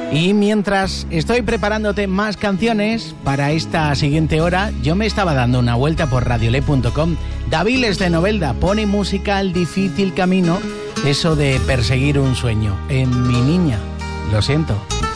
Y mientras estoy preparándote más canciones para esta siguiente hora, yo me estaba dando una vuelta por radiolé.com. Daviles de Novelda pone música al difícil camino, eso de perseguir un sueño. En Mi Niña, lo siento.